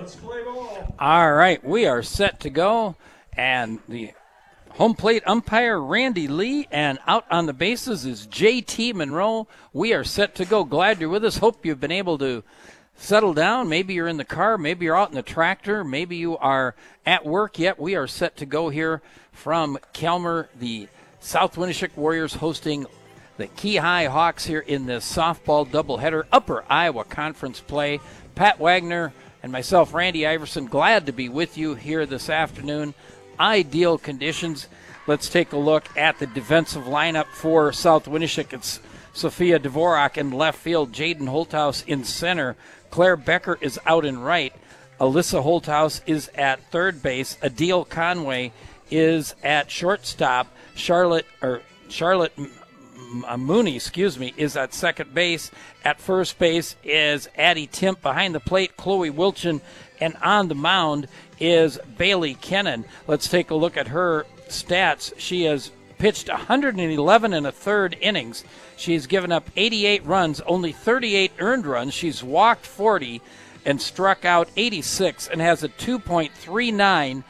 Let's play ball. All right, we are set to go, and the home plate umpire, Randy Lee, and out on the bases is J.T. Monroe. We are set to go. Glad you're with us. Hope you've been able to settle down. Maybe you're in the car. Maybe you're out in the tractor. Maybe you are at work yet. We are set to go here from Kelmer. The South Winneshiek Warriors hosting the Key High Hawks here in this softball doubleheader, Upper Iowa Conference play. Pat Wagner and myself, Randy Iverson, glad to be with you here this afternoon. Ideal conditions. Let's take a look at the defensive lineup for South Winneshiek. It's Sophia Dvorak in left field, Jaden Holthaus in center, Claire Becker is out in right, Alyssa Holthaus is at third base, Adele Conway is at shortstop, Charlotte Mooney, is at second base. At first base is Addie Timp. Behind the plate, Chloe Wilchin. And on the mound is Bailey Kennan. Let's take a look at her stats. She has pitched 111 and a third innings. She's given up 88 runs, only 38 earned runs. She's walked 40 and struck out 86 and has a 2.39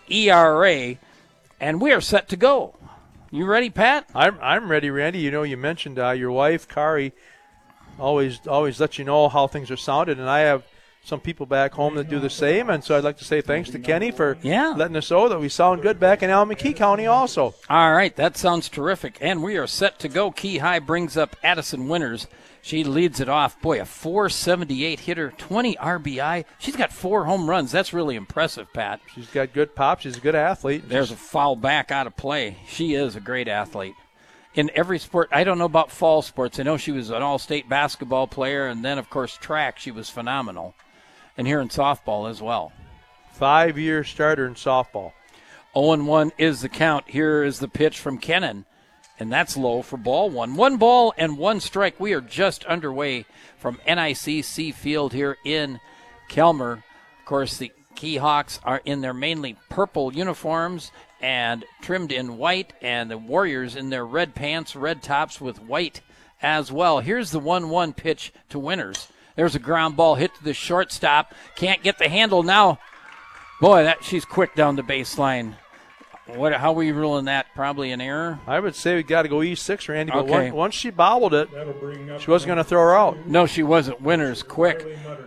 ERA. And we are set to go. You ready, Pat? I'm ready, Randy. You know, you mentioned your wife, Kari, always lets you know how things are sounded, and I have some people back home that do the same, and so I'd like to say thanks to Kenny for letting us know that we sound good back in Alameda County also. All right, that sounds terrific, and we are set to go. Key High brings up Addison Winters. She leads it off. Boy, a 478 hitter, 20 RBI. She's got 4 home runs. That's really impressive, Pat. She's got good pop. She's a good athlete. There's a foul back out of play. She is a great athlete. In every sport, I don't know about fall sports. I know she was an all-state basketball player, and then, of course, track. She was phenomenal. And here in softball as well. 5-year starter in softball. 0-1 is the count. Here is the pitch from Kennan. And that's low for ball one. 1 ball and 1 strike. We are just underway from NICC Field here in Kelmer. Of course, the Key Hawks are in their mainly purple uniforms and trimmed in white, and the Warriors in their red pants, red tops with white as well. Here's the 1-1 pitch to Winters. There's a ground ball hit to the shortstop. Can't get the handle now. Boy, she's quick down the baseline. How are we ruling that? Probably an error? I would say we got to go E6, Randy, but okay. Once she bobbled it, she wasn't going to throw her out. No, she wasn't. Winters quick.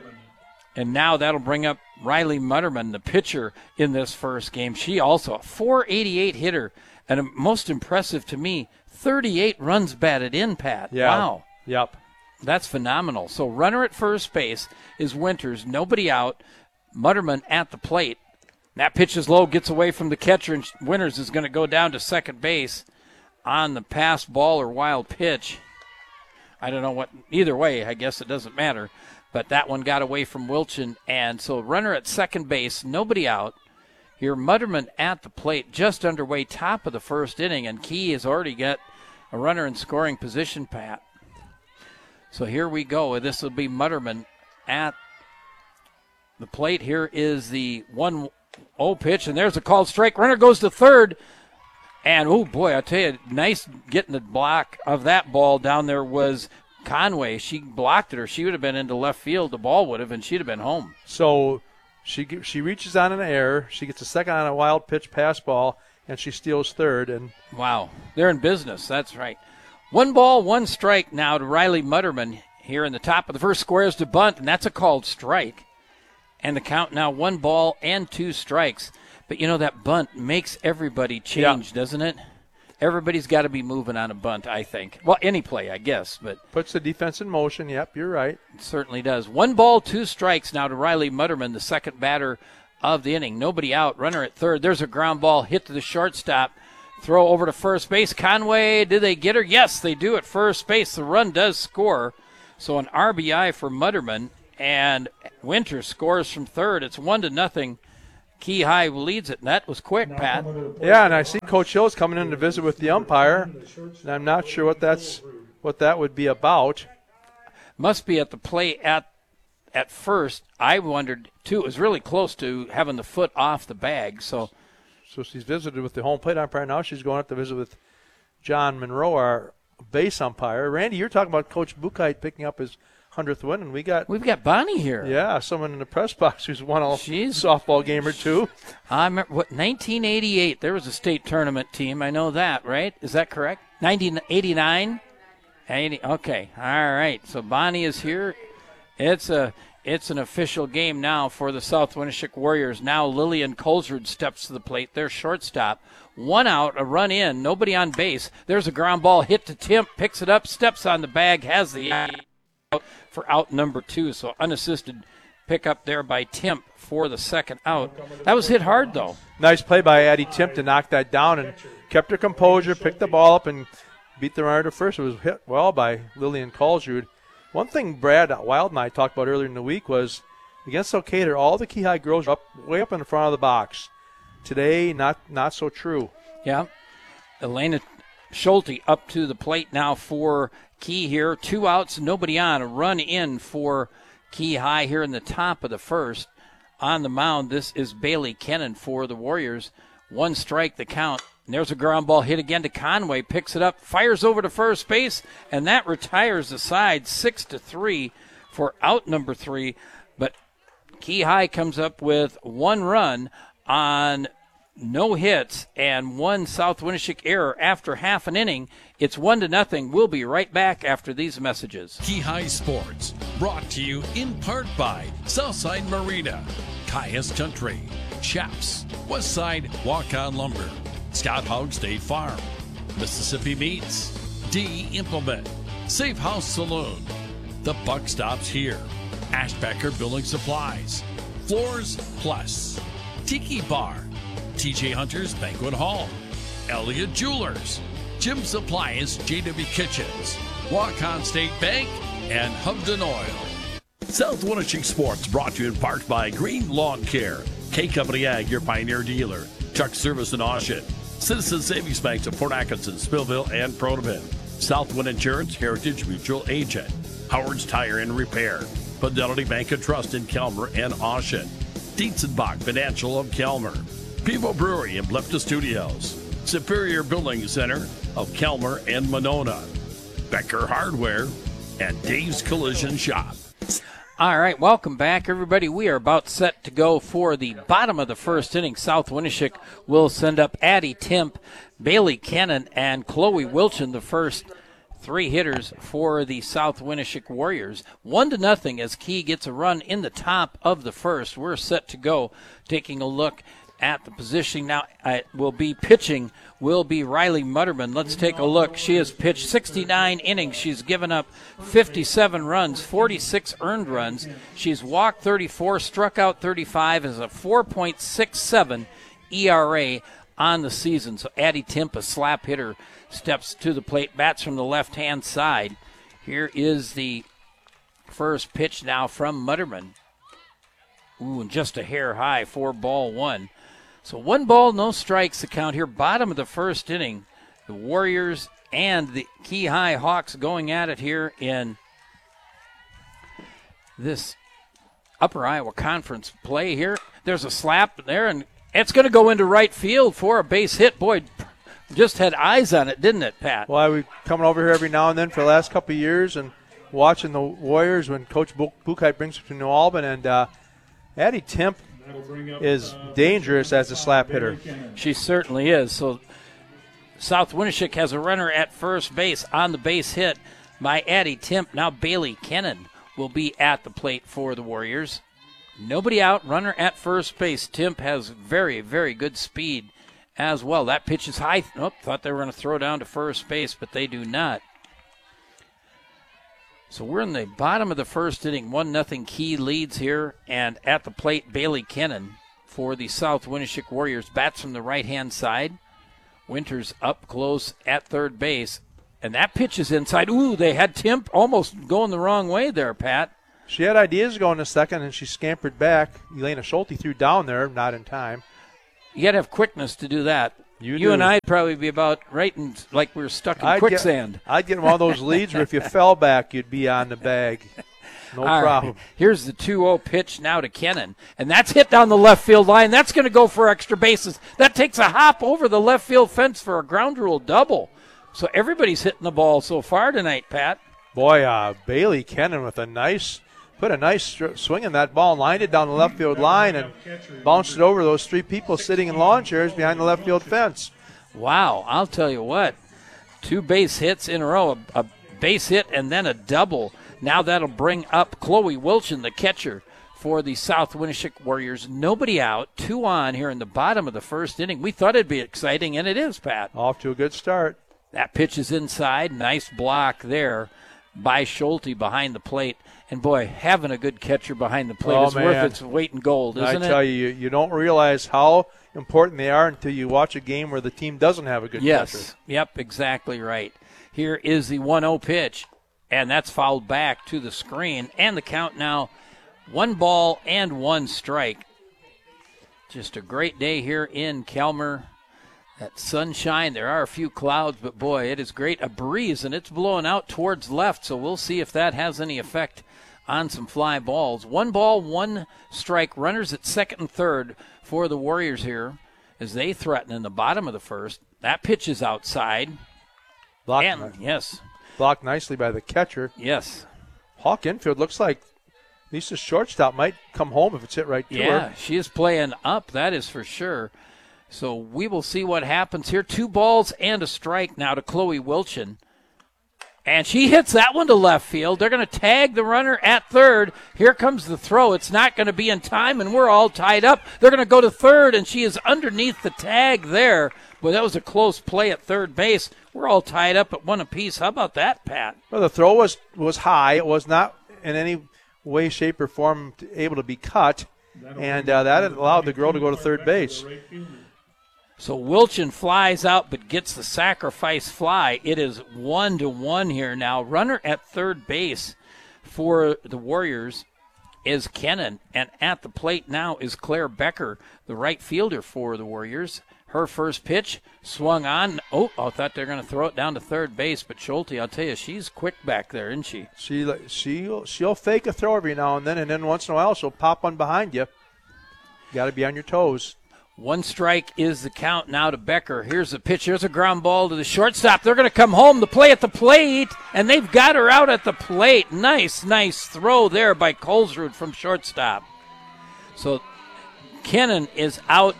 And now that'll bring up Riley Mutterman, the pitcher in this first game. She also a 488 hitter, and most impressive to me, 38 runs batted in, Pat. Yeah. Wow. Yep. That's phenomenal. So runner at first base is Winters, nobody out, Mutterman at the plate. That pitch is low, gets away from the catcher, and Winters is going to go down to second base on the pass ball or wild pitch. I don't know what, either way, I guess it doesn't matter. But that one got away from Wilchin, and so runner at second base, nobody out. Here, Mutterman at the plate, just underway, top of the first inning, and Key has already got a runner in scoring position, Pat. So here we go. This will be Mutterman at the plate. Here is the 1-0 pitch, and there's a called strike. Runner goes to third. And, oh, boy, I tell you, nice getting the block of that ball down there was Conway. She blocked it, or she would have been into left field. The ball would have, and she'd have been home. So she reaches on an error. She gets a second on a wild pitch pass ball, and she steals third. And wow, they're in business. That's right. 1 ball, 1 strike now to Riley Mutterman here in the top of the first. Squares to bunt, and that's a called strike. And the count now 1 ball and 2 strikes. But, you know, that bunt makes everybody change, doesn't it? Everybody's got to be moving on a bunt, I think. Well, any play, I guess. But puts the defense in motion. Yep, you're right. It certainly does. 1 ball, 2 strikes now to Riley Mutterman, the second batter of the inning. Nobody out. Runner at third. There's a ground ball hit to the shortstop. Throw over to first base. Conway, do they get her? Yes, they do at first base. The run does score. So an RBI for Mutterman, and Winter scores from third. It's 1-0. Key High leads it, and that was quick, Pat. Yeah, and I see Coach Hill's coming in to visit with the umpire, and I'm not sure what that would be about. Must be at the play at first. I wondered, too. It was really close to having the foot off the bag. So she's visited with the home plate umpire. Now she's going up to visit with John Monroe, our base umpire. Randy, you're talking about Coach Bukite picking up his 100th win, and we've got Bonnie here. Yeah, someone in the press box who's won a softball game or two. I remember 1988. There was a state tournament team. I know that, right? Is that correct? 1989. Okay, all right. So Bonnie is here. It's an official game now for the South Winneshiek Warriors. Now Lillian Colesrud steps to the plate. Their shortstop. 1 out, a run in, nobody on base. There's a ground ball hit to Timp, picks it up, steps on the bag, has the out for out number 2. So unassisted pickup there by Timp for the second out. That was hit hard, though. Nice play by Addie Timp to knock that down and kept her composure, picked the ball up, and beat the runner to first. It was hit well by Lillian Colesrud. One thing Brad Wild and I talked about earlier in the week was against Decatur, all the Key High girls are way up in the front of the box. Today, not so true. Yeah. Elena Schulte up to the plate now for Key here. 2 outs, nobody on. A run in for Key High here in the top of the first. On the mound, this is Bailey Kennan for the Warriors. 1 strike the count. And there's a ground ball hit again to Conway. Picks it up, fires over to first base, and that retires the side 6-3 for out number 3. But Key High comes up with 1 run on no hits and 1 South Winneshiek error after half an inning. It's 1-0. We'll be right back after these messages. Key High Sports, brought to you in part by Southside Marina, Cayuse Country, Chaps, Westside Walk-On Lumber, Scott Hogg State Farm, Mississippi Meats, D Implement, Safe House Saloon, The Buck Stops Here, Ashbacker Building Supplies, Floors Plus, Tiki Bar, TJ Hunter's Banquet Hall, Elliott Jewelers, Jim Supplies, JW Kitchens, Walk-On State Bank, and Hubden Oil. South Winneshiek Sports brought to you in part by Green Lawn Care, K Company Ag, your Pioneer dealer, Truck Service in Oshet, Citizen Savings Banks of Port Atkinson, Spillville, and Protivin, Southwind Insurance, Heritage Mutual Agent, Howard's Tire and Repair, Fidelity Bank and Trust in Kelmer and Oshet, Dietzenbach Financial of Kelmer, Pivo Brewery and Blepta Studios, Superior Building Center of Kelmer and Monona, Becker Hardware, and Dave's Collision Shop. All right, welcome back, everybody. We are about set to go for the bottom of the first inning. South Winneshiek will send up Addie Timp, Bailey Kennan, and Chloe Wilchin, the first 3 hitters for the South Winneshiek Warriors. 1-0 as Key gets a run in the top of the first. We're set to go. Taking a look at the position now, will be pitching will be Riley Mutterman. Let's take a look. She has pitched 69 innings. She's given up 57 runs, 46 earned runs. She's walked 34, struck out 35, has a 4.67 ERA on the season. So Addie Timp, a slap hitter, steps to the plate, bats from the left-hand side. Here is the first pitch now from Mutterman. Ooh, and just a hair high, 4-1. So 1 ball, no strikes the count here. Bottom of the first inning. The Warriors and the Key High Hawks going at it here in this Upper Iowa Conference play here. There's a slap there, and it's going to go into right field for a base hit. Boy, just had eyes on it, didn't it, Pat? Well, we've coming over here every now and then for the last couple of years and watching the Warriors when Coach Buchheit brings them to New Albany, and Addie Timp is dangerous as a slap hitter. She certainly is. So South Winneshiek has a runner at first base on the base hit by Addie Timp. Now Bailey Kennan will be at the plate for the Warriors. Nobody out, runner at first base. Timp has very, very good speed as well. That pitch is high. Nope, thought they were going to throw down to first base, but they do not. So we're in the bottom of the first inning. 1-0 Key leads here. And at the plate, Bailey Kennan for the South Winneshiek Warriors. Bats from the right-hand side. Winters up close at third base. And that pitch is inside. Ooh, they had Timp almost going the wrong way there, Pat. She had ideas going to second, and she scampered back. Elena Schulte threw down there, not in time. You got to have quickness to do that. You and I'd probably be about right in, like we were stuck in quicksand. I'd get one of those leads where if you fell back, you'd be on the bag. No problem. Right. Here's the 2-0 pitch now to Kennan. And that's hit down the left field line. That's going to go for extra bases. That takes a hop over the left field fence for a ground rule double. So everybody's hitting the ball so far tonight, Pat. Boy, Bailey Kennan with put a nice swing in that ball, lined it down the left field line, and bounced it over those three people sitting in lawn chairs behind the left field fence. Wow, I'll tell you what. 2 base hits in a row, a base hit and then a double. Now that'll bring up Chloe Wilchin, the catcher for the South Winneshiek Warriors. Nobody out, 2 on here in the bottom of the first inning. We thought it'd be exciting, and it is, Pat. Off to a good start. That pitch is inside. Nice block there by Schulte behind the plate. And, boy, having a good catcher behind the plate is worth its weight in gold, isn't it? I tell you, you don't realize how important they are until you watch a game where the team doesn't have a good catcher. Yes, yep, exactly right. Here is the 1-0 pitch, and that's fouled back to the screen. And the count now, 1 ball and 1 strike. Just a great day here in Kelmer. That sunshine, there are a few clouds, but boy, it is great. A breeze, and it's blowing out towards left, so we'll see if that has any effect on some fly balls. 1 ball, 1 strike. Runners at second and third for the Warriors here as they threaten in the bottom of the first. That pitch is outside. Blocked nicely by the catcher. Yes. Hawk infield looks like Lisa's shortstop might come home if it's hit right to her. Yeah, she is playing up, that is for sure. So we will see what happens here. 2 balls and a strike now to Chloe Wilchin. And she hits that one to left field. They're going to tag the runner at third. Here comes the throw. It's not going to be in time, and we're all tied up. They're going to go to third, and she is underneath the tag there. Boy, that was a close play at third base. We're all tied up at 1 apiece. How about that, Pat? Well, the throw was high. It was not in any way, shape, or form able to be cut, and that allowed the girl to go to third base. So Wilchin flies out but gets the sacrifice fly. It is 1-1 here now. Runner at third base for the Warriors is Kennan, and at the plate now is Claire Becker, the right fielder for the Warriors. Her first pitch swung on. Oh, I thought they were going to throw it down to third base, but Schulte, I'll tell you, she's quick back there, isn't she? She'll fake a throw every now and then once in a while she'll pop one behind you. Got to be on your toes. 1 strike is the count now to Becker. Here's a pitch. Here's a ground ball to the shortstop. They're going to come home. The play at the plate, and they've got her out at the plate. Nice throw there by Kolsrud from shortstop. So Kennan is out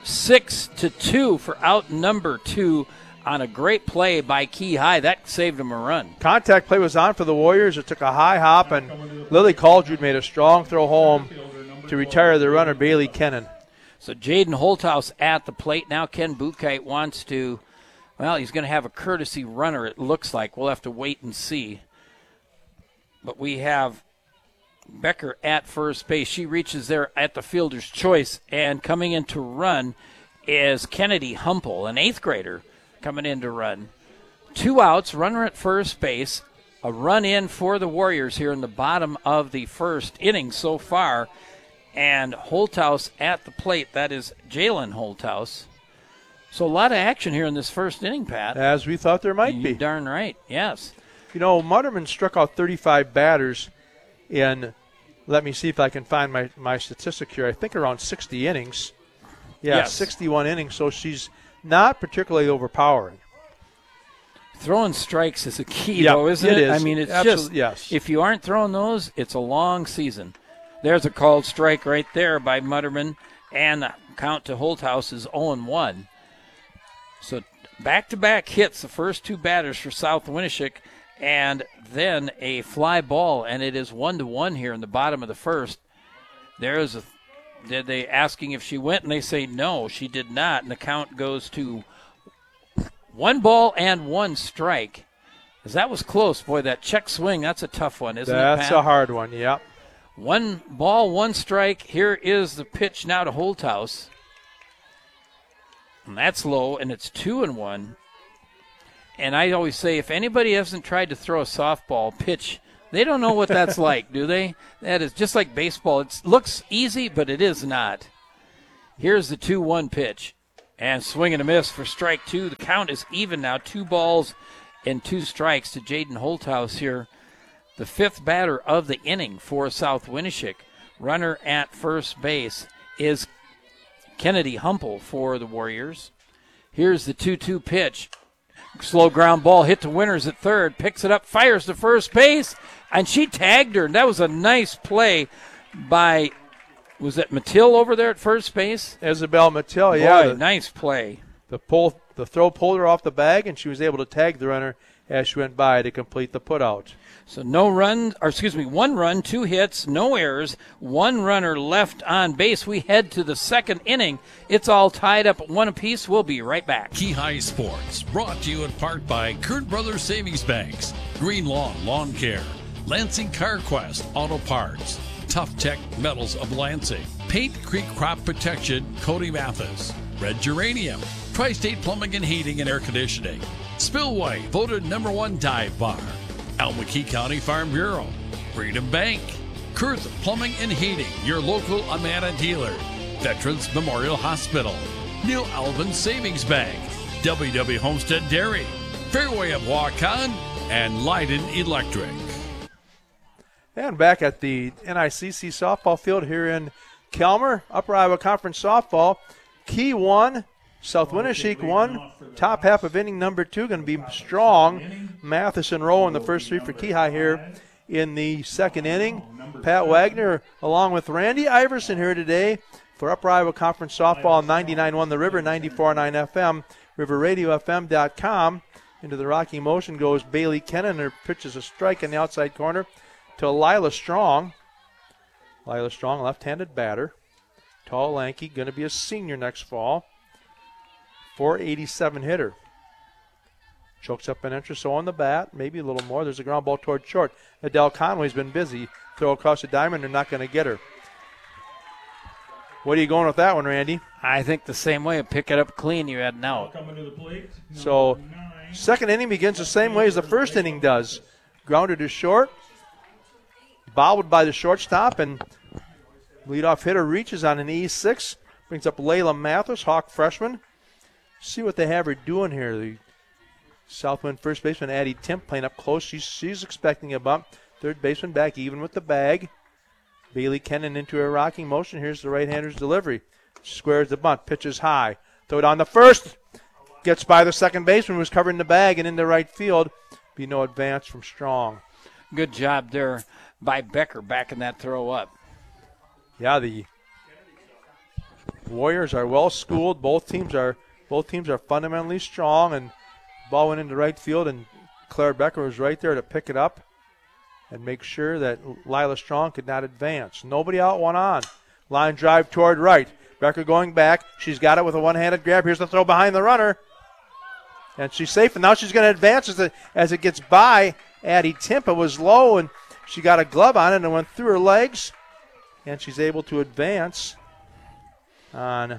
6-2 for out number 2 on a great play by Key High. That saved him a run. Contact play was on for the Warriors. It took a high hop, and Lily Kolsrud made a strong throw home to retire the runner, Bailey Kennan. So Jaden Holthouse at the plate. Now Ken Bukite wants to, well, he's going to have a courtesy runner, it looks like. We'll have to wait and see. But we have Becker at first base. She reaches there at the fielder's choice. And coming in to run is Kennedy Humple, an 8th grader, coming in to run. 2 outs, runner at first base. A run in for the Warriors here in the bottom of the first inning so far. And Holthouse at the plate. That is Jalen Holthouse. So a lot of action here in this first inning, Pat. As we thought there might be. You're darn right, yes. You know, Mutterman struck out 35 batters in, let me see if I can find my statistic here, I think around 60 innings. Yeah, yes. 61 innings, so she's not particularly overpowering. Throwing strikes is a key, though, isn't it? Is. I mean, it's absolutely, just, yes. If you aren't throwing those, it's a long season. There's a called strike right there by Mutterman, and the count to Holthouse is 0-1. So back-to-back hits, the first 2 batters for South Winneshiek, and then a fly ball, and it is 1-1 here in the bottom of the first. There's did they asking if she went, and they say no, she did not, and the count goes to 1 ball and 1 strike. As that was close, boy, that check swing, that's a tough one, isn't it, Pat? That's a hard one, yep. 1 ball, 1 strike. Here is the pitch now to Holthouse. And that's low, and it's 2-1. And I always say, if anybody hasn't tried to throw a softball pitch, they don't know what that's like, do they? That is just like baseball. It looks easy, but it is not. Here's the 2-1 pitch. And swing and a miss for strike 2. The count is even now. 2 balls and 2 strikes to Jaden Holthouse here. The 5th batter of the inning for South Winneshiek. Runner at first base is Kennedy Humple for the Warriors. Here's the 2-2 pitch. Slow ground ball hit to Winters at third. Picks it up, fires to first base, and she tagged her. And that was a nice play by, was it Mathill over there at first base? Isabel Mathill, yeah. Boy, nice play. The throw pulled her off the bag, and she was able to tag the runner as she went by to complete the putout. So one run, 2 hits, no errors, 1 runner left on base. We head to the second inning. It's all tied up 1 apiece. We'll be right back. Key High Sports, brought to you in part by Kurt Brothers Savings Banks, Green Lawn Care, Lansing CarQuest Auto Parts, Tough Tech Metals of Lansing, Paint Creek Crop Protection, Cody Mathis, Red Geranium, Tri-State Plumbing and Heating and Air Conditioning, Spillway, voted #1 dive bar, Albuquerque County Farm Bureau, Freedom Bank, Kurth Plumbing and Heating, your local Amana dealer, Veterans Memorial Hospital, New Alvin Savings Bank, WW Homestead Dairy, Fairway of Waukon, and Leiden Electric. And back at the NICC softball field here in Kelmer, Upper Iowa Conference softball, Key 1, South Winneshiek 1, top half of inning number 2, going to be strong. Mathis and Rowe in the first 3 for Key High here in the second inning. Pat Wagner along with Randy Iverson here today for Upper Iowa Conference softball, 99.1 The River, 94.9 FM, riverradiofm.com. Into the rocking motion goes Bailey Kennan. Her pitches a strike in the outside corner to Lila Strong. Lila Strong, left-handed batter. Tall, lanky, going to be a senior next fall. 487 hitter. Chokes up an inch or so on the bat, maybe a little more. There's a ground ball toward short. Adele Conway's been busy. Throw across the diamond, they're not going to get her. What are you going with that one, Randy? I think the same way. Pick it up clean, you had an out. So, second inning begins the same way as the first inning does. Grounded to short. Bobbled by the shortstop, and leadoff hitter reaches on an E6. Brings up Layla Mathis, Hawk freshman. See what they have her doing here. The Southwind first baseman Addie Timp playing up close. She's expecting a bump. Third baseman back even with the bag. Bailey Kennan into a rocking motion. Here's the right-hander's delivery. Squares the bunt. Pitches high. Throw it on the first. Gets by the second baseman who's covering the bag and into right field. Be no advance from Strong. Good job there by Becker backing that throw up. Yeah, the Warriors are well schooled. Both teams are fundamentally strong, and the ball went into right field, and Claire Becker was right there to pick it up and make sure that Lila Strong could not advance. Nobody out, one on. Line drive toward right. Becker going back. She's got it with a one-handed grab. Here's the throw behind the runner. And she's safe, and now she's going to advance as it gets by Addie Timp. It was low, and she got a glove on it and went through her legs, and she's able to advance on,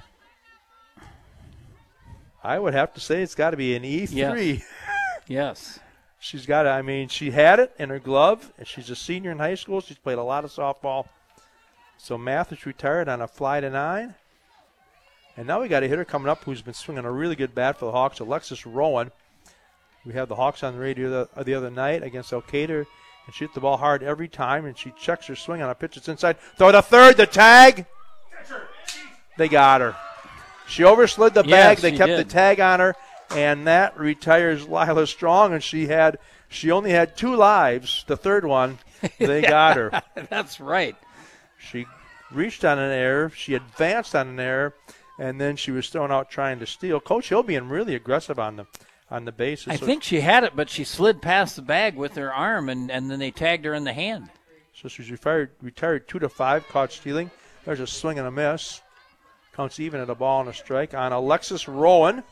I would have to say it's got to be an E3. Yes. She's got it. She had it in her glove, and she's a senior in high school. She's played a lot of softball. So Mathis retired on a fly to 9. And now we got a hitter coming up who's been swinging a really good bat for the Hawks, Alexis Rowan. We had the Hawks on the radio the other night against Elkader, and she hit the ball hard every time, and she checks her swing on a pitch that's inside. Throw to third, the tag. They got her. She overslid the bag. They kept the tag on her, and that retires Lila Strong, and she only had 2 lives. The third one, they got her. That's right. She reached on an error. She advanced on an error, and then she was thrown out trying to steal. Coach Hill being really aggressive on the bases. I think she had it, but she slid past the bag with her arm, and then they tagged her in the hand. So she's retired 2-5, caught stealing. There's a swing and a miss. Counts even at a ball and a strike on Alexis Rowan.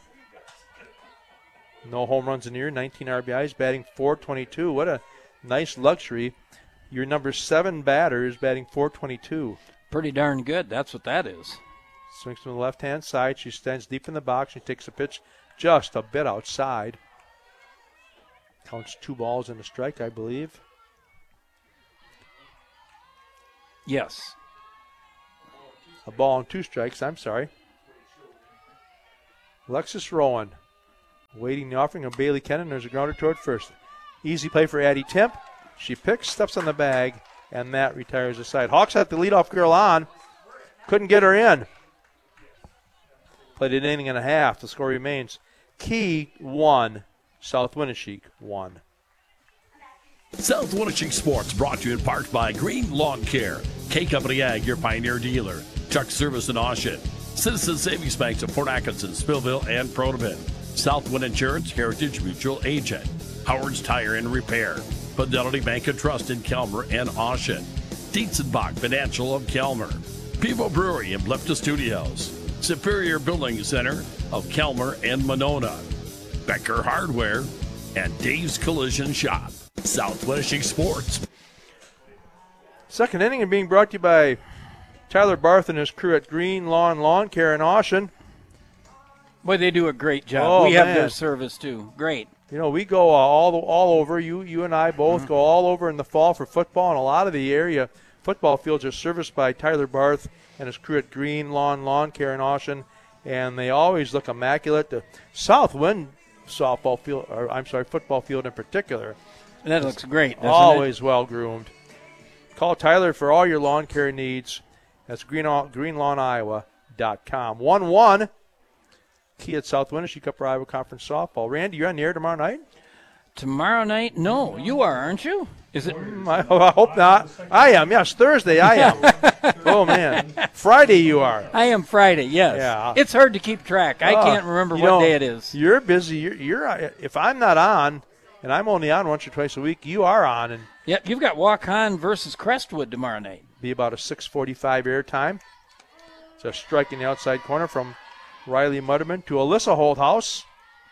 No home runs in the year, 19 RBIs, batting .422. What a nice luxury. Your number 7 batter is batting .422. Pretty darn good. That's what that is. Swings from the left-hand side. She stands deep in the box. She takes a pitch just a bit outside. Counts 2 balls and a strike, I believe. Yes. A ball and 2 strikes, I'm sorry. Alexis Rowan waiting the offering of Bailey Kennan. There's a grounder toward first. Easy play for Addie Timp. She picks, steps on the bag, and that retires the side. Hawks had the leadoff girl on. Couldn't get her in. Played an inning and a half. The score remains Key 1, South Winneshiek 1. South Winneshiek Sports brought to you in part by Green Lawn Care, K Company Ag, your Pioneer dealer, Truck Service in Oshet, Citizen Savings Banks of Port Atkinson, Spillville, and Protivin, Southwind Insurance, Heritage Mutual Agent, Howard's Tire and Repair, Fidelity Bank and Trust in Kelmer and Oshet, Dietzenbach Financial of Kelmer, Pivo Brewery and Blepta Studios, Superior Building Center of Kelmer and Monona, Becker Hardware, and Dave's Collision Shop. South Winneshiek Sports. Second inning and being brought to you by Tyler Barth and his crew at Green Lawn Care in Oshen. Boy, they do a great job. Oh, we have man. their service, too. Great. You know, we go all over. You and I both go all over in the fall for football, and a lot of the area football fields are serviced by Tyler Barth and his crew at Green Lawn Care in Oshen, and they always look immaculate. The Southwind football field in particular. That looks great, doesn't always it? well groomed. Call Tyler for all your lawn care needs. That's greenlawniowa.com. 1-1. Key at South Winneshiek Upper Iowa Conference softball. Randy, you're on the air tomorrow night? Tomorrow night? No, you are, aren't you? Is it? I hope not. I am. Yes, Thursday I am. Oh man, Friday you are. I am Friday. Yes. Yeah. It's hard to keep track. I can't remember what day it is. You're busy. You're. If I'm not on, and I'm only on once or twice a week, you are on, and yep. You've got Walk-On versus Crestwood tomorrow night. Be about a 6:45 airtime. It's a strike in the outside corner from Riley Mutterman to Alyssa Holthouse.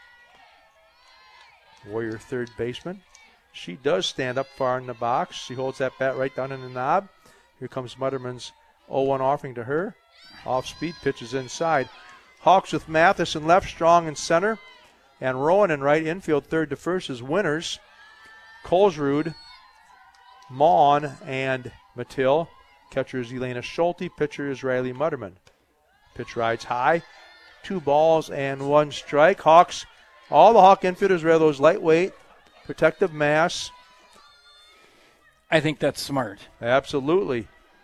Warrior third baseman. She does stand up far in the box. She holds that bat right down in the knob. Here comes Mutterman's 0-1 offering to her. Off speed, pitches inside. Hawks with Mathis in left, Strong in center. And Rowan in right infield, third to first is winners. Colesrud, Maughan, and Mattil. Catcher is Elena Schulte. Pitcher is Riley Mutterman. Pitch rides high. 2 balls and 1 strike. Hawks, all the Hawk infielders wear those lightweight protective masks. I think that's smart. Absolutely.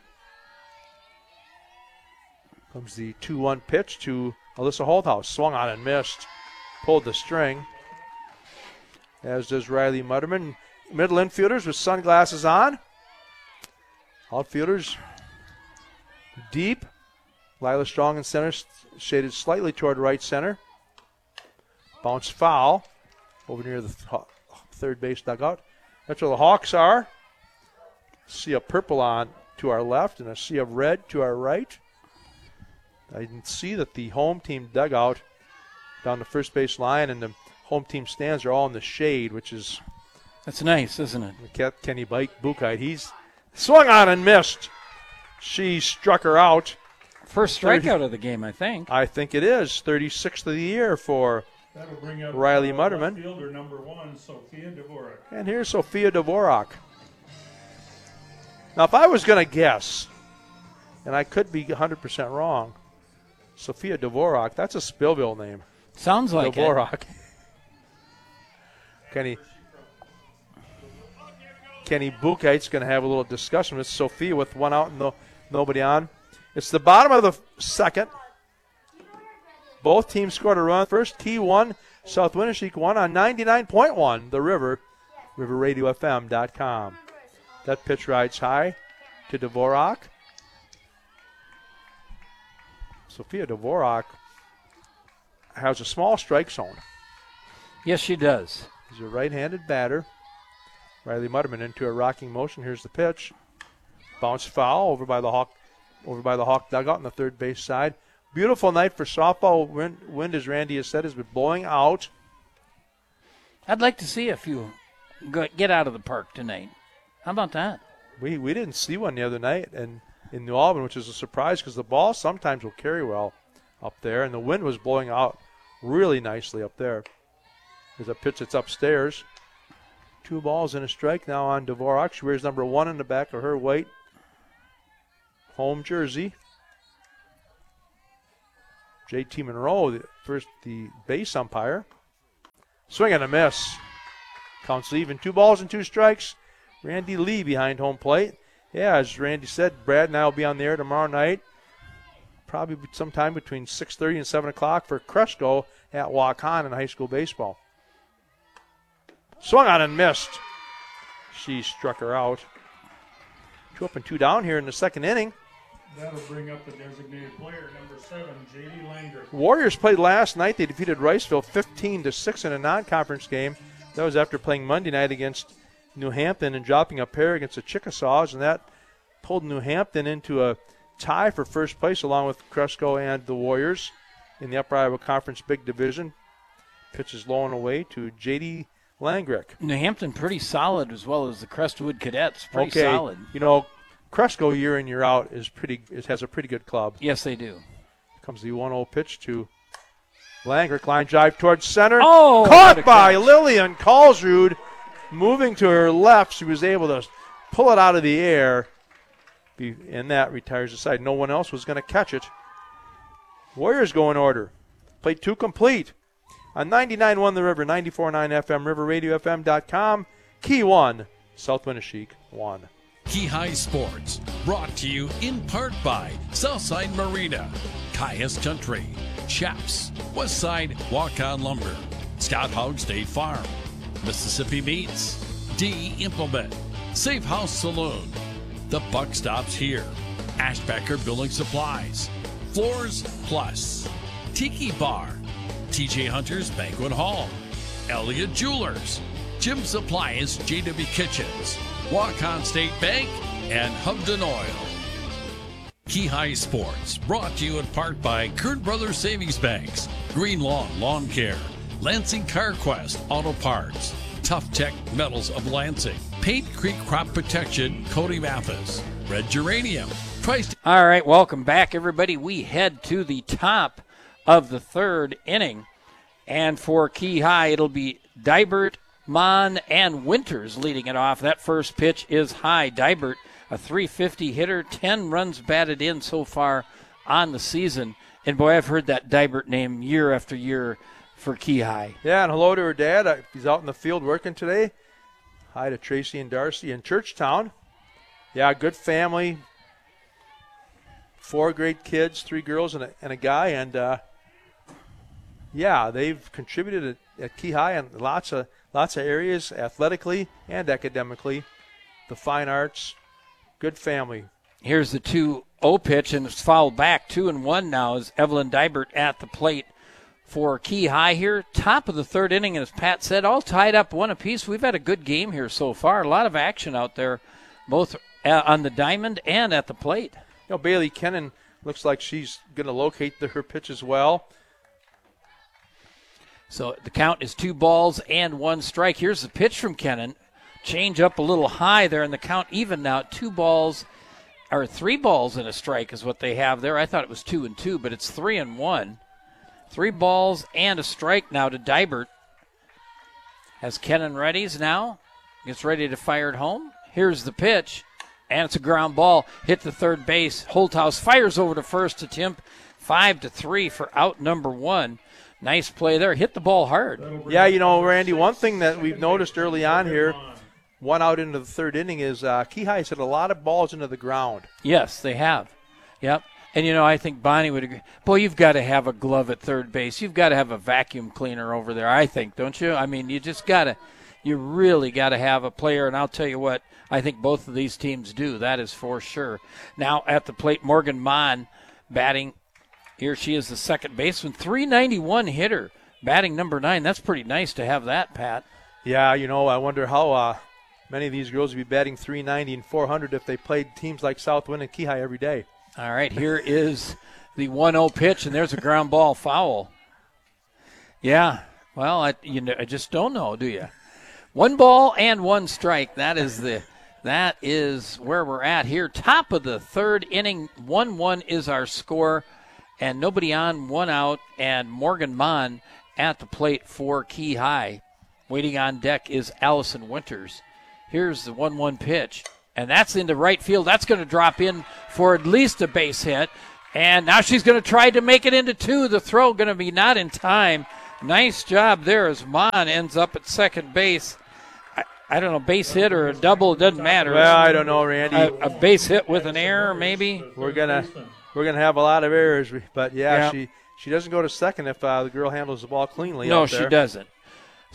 Comes the 2-1 pitch to Alyssa Holthouse. Swung on and missed. Pulled the string. As does Riley Mutterman. Middle infielders with sunglasses on. Outfielders deep. Lila Strong in center, shaded slightly toward right center. Bounce foul over near the third base dugout. That's where the Hawks are. Sea of purple on to our left and a sea of red to our right. I can see that the home team dugout down the first base line and the home team stands are all in the shade, which is... That's nice, isn't it? Kenny Bukite, he's swung on and missed. She struck her out. First strikeout of the game, I think. I think it is. 36th of the year for That'll bring up Riley Mutterman. Fielder number 1, Sophia Dvorak. And here's Sophia Dvorak. Now, if I was going to guess, and I could be 100% wrong, Sophia Dvorak, that's a Spillville name. Sounds like Dvorak. Kenny Bukite's going to have a little discussion with Sophia with 1 out and nobody on. It's the bottom of the second. Both teams scored a run. First Key 1, South Winneshiek 1 on 99.1, The River, riverradiofm.com. That pitch rides high to Dvorak. Sophia Dvorak has a small strike zone. Yes, she does. She's a right-handed batter. Riley Mutterman into a rocking motion. Here's the pitch. Bounce foul over by the Hawk dugout on the third base side. Beautiful night for softball. Wind, as Randy has said, has been blowing out. I'd like to see a few get out of the park tonight. How about that? We didn't see one the other night in New Albany, which is a surprise because the ball sometimes will carry well up there, and the wind was blowing out really nicely up there. There's a pitch that's upstairs. 2 balls and a strike now on Dvorak. She wears number 1 in the back of her white home jersey. J.T. Monroe, the base umpire. Swing and a miss. Counts even. 2 balls and 2 strikes. Randy Lee behind home plate. Yeah, as Randy said, Brad and I will be on the air tomorrow night. Probably sometime between 6:30 and 7 o'clock for Cresco at Walk-On in high school baseball. Swung on and missed. She struck her out. 2 up and 2 down here in the second inning. That'll bring up the designated player, number 7, J.D. Langer. Warriors played last night. They defeated Riceville 15-6 in a non-conference game. That was after playing Monday night against New Hampton and dropping a pair against the Chickasaws, and that pulled New Hampton into a tie for first place along with Cresco and the Warriors in the Upper Iowa Conference Big Division. Pitch is low and away to J.D. Langrick. New Hampton pretty solid, as well as the Crestwood Cadets. Pretty solid. You know, Cresco year in, year out has a pretty good club. Yes, they do. Comes the 1-0 pitch to Langrick. Line drive towards center. Oh, caught by Lillian Kalsrud. Moving to her left, she was able to pull it out of the air. And that retires the side. No one else was going to catch it. Warriors go in order. Play 2 complete. On 99.1 The River, 94.9 FM, riverradiofm.com. Key 1, South Winneshiek 1. Key High Sports, brought to you in part by Southside Marina, Caius Country, Chaps, Westside Walk-On Lumber, Scott Hogg State Farm, Mississippi Meats, D Implement, Safe House Saloon, The Buck Stops Here, Ashbecker Building Supplies, Floors Plus, Tiki Bar, TJ Hunter's Banquet Hall, Elliott Jewelers, Jim Supplies, JW Kitchens, Walk-On State Bank, and Hubden Oil. Key High Sports, brought to you in part by Kern Brothers Savings Banks, Green Lawn Lawn Care, Lansing CarQuest Auto Parts, Tough Tech Metals of Lansing, Paint Creek Crop Protection, Cody Mathis, Red Geranium, Price. All right, welcome back, everybody. We head to the top of the third inning, and for Key High, it'll be Dibert, Mon, and Winters leading it off. That first pitch is high. Dibert, a .350 hitter, 10 runs batted in so far on the season. And boy, I've heard that Dibert name year after year for Key High. Yeah, and hello to her dad. He's out in the field working today. Hi to Tracy and Darcy in Churchtown. Yeah, good family. 4 great kids, 3 girls and a guy. And, yeah, they've contributed at Key High in lots of areas, athletically and academically. The fine arts, good family. Here's the 2-0 pitch, and it's fouled back. 2-1 now is Evelyn Dibert at the plate for Key High here. Top of the third inning, and as Pat said, all tied up 1 apiece. We've had a good game here so far. A lot of action out there, both on the diamond and at the plate. You know, Bailey Kennan looks like she's going to locate her pitch as well. So the count is 2 balls and 1 strike. Here's the pitch from Kennan. Change up a little high there, and the count even now. 3 balls and a strike is what they have there. I thought it was 2-2, but it's 3-1. 3 balls and a strike now to Dibert. As Kennan readies now, gets ready to fire it home. Here's the pitch, and it's a ground ball. Hit the third base. Holthaus fires over to first to Timp. 5-3 for out number 1. Nice play there. Hit the ball hard. Yeah, you know, Randy, one thing that we've noticed early on here, 1 out into the third inning, is Key High's hit a lot of balls into the ground. Yes, they have. Yep. And, you know, I think Bonnie would agree. Boy, you've got to have a glove at third base. You've got to have a vacuum cleaner over there, I think, don't you? I mean, you really got to have a player, and I'll tell you what, I think both of these teams do. That is for sure. Now at the plate, Morgan Mon batting. Here she is, the second baseman, .391 hitter, batting number 9. That's pretty nice to have that, Pat. Yeah, you know, I wonder how many of these girls would be batting .390 and .400 if they played teams like Southwind and Key High every day. All right, here is the 1-0 pitch, and there's a ground ball foul. Yeah, well, I just don't know, do you? 1 ball and 1 strike. That is where we're at here. Top of the third inning, 1-1 is our score. And nobody on, 1 out, and Morgan Mon at the plate for Key High. Waiting on deck is Allison Winters. Here's the 1-1 pitch, and that's into right field. That's going to drop in for at least a base hit. And now she's going to try to make it into 2. The throw going to be not in time. Nice job there as Mon ends up at second base. I don't know, base hit or a double, it doesn't matter. Well, I don't know, Randy. A base hit with an error, maybe. We're gonna have a lot of errors, but yeah. She doesn't go to second if the girl handles the ball cleanly. No, she doesn't.